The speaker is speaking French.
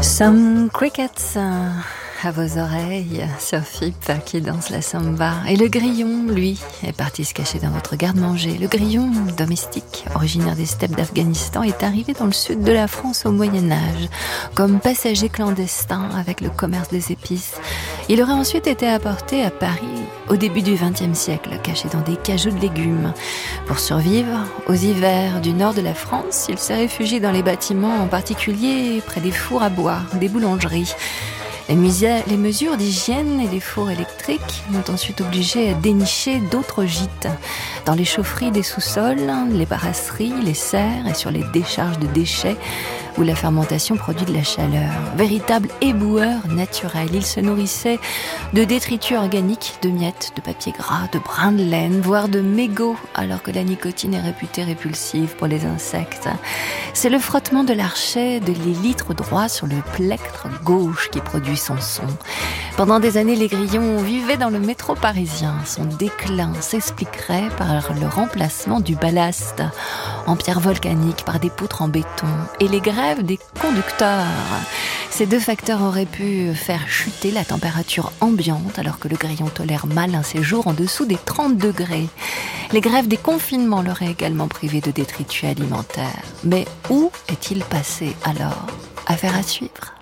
Some crickets à vos oreilles sur FIP qui danse la samba. Et le grillon, lui, est parti se cacher dans votre garde-manger. Le grillon domestique, originaire des steppes d'Afghanistan, est arrivé dans le sud de la France au Moyen-Âge, comme passager clandestin avec le commerce des épices. Il aurait ensuite été apporté à Paris au début du XXe siècle, caché dans des cajots de légumes. Pour survivre aux hivers du nord de la France, il s'est réfugié dans les bâtiments, en particulier près des fours à bois, des boulangeries. Les mesures d'hygiène et les fours électriques l'ont ensuite obligé à dénicher d'autres gîtes. Dans les chaufferies des sous-sols, les brasseries, les serres et sur les décharges de déchets où la fermentation produit de la chaleur. Véritable éboueur naturel, il se nourrissait de détritus organiques, de miettes, de papier gras, de brins de laine, voire de mégots, alors que la nicotine est réputée répulsive pour les insectes. C'est le frottement de l'archet de l'élytre droit sur le plectre gauche qui produit son son. Pendant des années, les grillons vivaient dans le métro parisien. Son déclin s'expliquerait par le remplacement du ballast en pierre volcanique par des poutres en béton et les grèves des conducteurs. Ces deux facteurs auraient pu faire chuter la température ambiante alors que le grillon tolère mal un séjour en dessous des 30 degrés. Les grèves des confinements l'auraient également privé de détritus alimentaires. Mais où est-il passé alors ? Affaire à suivre.